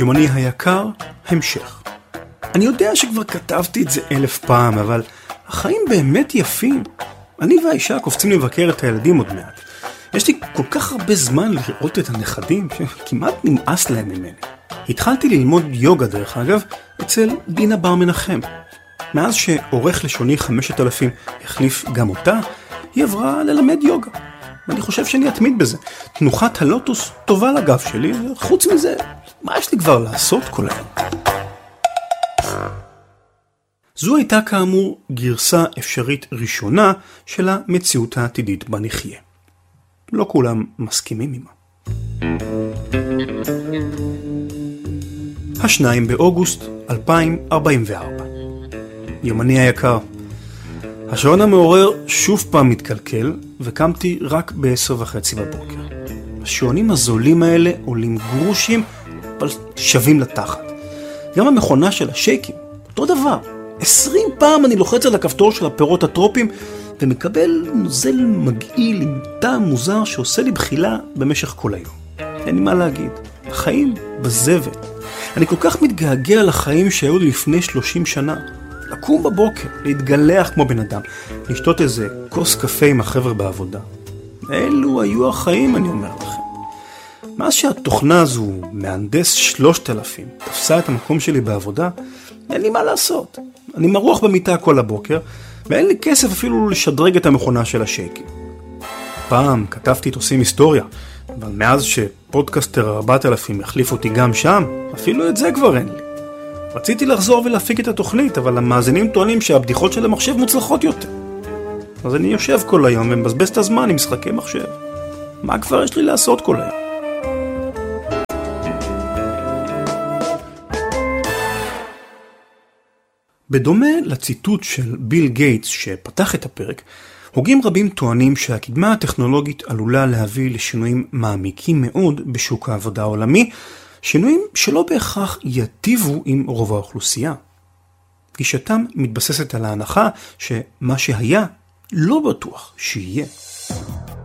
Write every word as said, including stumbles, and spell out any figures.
יומני היקר, המשך. אני יודע שכבר כתבתי את זה אלף פעם, אבל החיים באמת יפים. אני והאישה קופצים לבקר את הילדים עוד מעט. יש לי כל כך הרבה זמן לראות את הנכדים, שכמעט נמאס להם ממני. התחלתי ללמוד יוגה דרך אגב, אצל דינה בר מנחם. מאז שעורך לשוני חמשת אלפים החליף גם אותה, היא עברה ללמד יוגה. ואני חושב שאני אתמיד בזה. תנוחת הלוטוס טובה לגב שלי, וחוץ מזה, מה יש לי כבר לעשות כל היום? זו הייתה כאמור גרסה אפשרית ראשונה של המציאות העתידית בה נחיה. לא כולם מסכימים עמה. השניים באוגוסט אלפיים ארבעים וארבע. יומני היקר. השעון המעורר שוב פעם מתקלקל, וקמתי רק בעשר וחצי בבוקר. השעונים הזולים האלה עולים גרושים, אבל שווים לתחת. גם המכונה של השייקים, אותו דבר. עשרים פעם אני לוחץ על הכפתור של הפירות הטרופיים, ומקבל נוזל מגעיל עם טעם מוזר שעושה לי בחילה במשך כל היום. אין לי מה להגיד. החיים בזבל. אני כל כך מתגעגע לחיים שהיו לי לפני שלושים שנה. לקום בבוקר, להתגלח כמו בן אדם, לשתות איזה כוס קפה עם החבר'ה בעבודה. אלו היו החיים, אני אומר לכם. מאז שהתוכנה הזו, מהנדס שלושת אלפים, תפסה את המקום שלי בעבודה, אין לי מה לעשות. אני מרוח במיטה כל הבוקר, ואין לי כסף אפילו לשדרג את המכונה של השייקים. פעם כתבתי את עושים היסטוריה, אבל מאז שפודקאסטר ארבעת אלפים החליף אותי גם שם, אפילו את זה כבר אין לי. רציתי לחזור ולהפיק את התוכנית, אבל המאזינים טוענים שהבדיחות של המחשב מוצלחות יותר. אז אני יושב כל היום ומבזבז את הזמן עם משחקי מחשב. מה כבר יש לי לעשות כל היום? בדומה לציטוט של ביל גייטס שפתח את הפרק, הוגים רבים טוענים שהקדמה הטכנולוגית עלולה להביא לשינויים מעמיקים מאוד בשוק העבודה העולמי, שינויים שלא בהכרח יטיבו עם רוב האוכלוסייה. גישתם מתבססת על ההנחה שמה שהיה לא בטוח שיהיה.